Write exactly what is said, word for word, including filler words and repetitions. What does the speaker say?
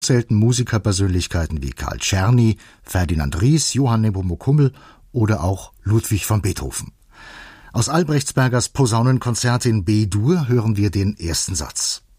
zählten Musikerpersönlichkeiten wie Karl Czerny, Ferdinand Ries, Johann Nepomuk Hummel oder auch Ludwig van Beethoven. Aus Albrechtsbergers Posaunenkonzert in B-Dur hören wir den ersten Satz.